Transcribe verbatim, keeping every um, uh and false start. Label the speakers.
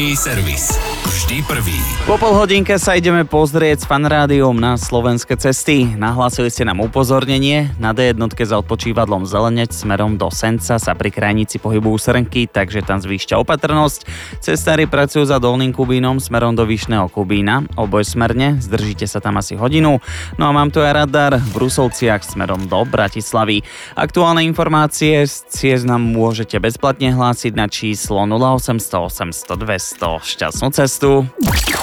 Speaker 1: Servis. Vždy prvý.
Speaker 2: Po pol hodinke sa ideme pozrieť s Fanrádiom na slovenské cesty. Nahlásili ste nám upozornenie. Na dé jedna za odpočívadlom Zelenec smerom do Senca sa pri krajnici pohybujú srnky, takže tam zvýšťa opatrnosť. Cestári pracujú za Dolným Kubínom smerom do Vyšného Kubína. Obojsmerne, zdržíte sa tam asi hodinu. No a mám tu aj radar v Rusovciach smerom do Bratislavy. Aktuálne informácie z ciest nám môžete bezplatne hlásiť na číslo nula osem nula osem, osemsto, dvesto. Šťastnú cestu.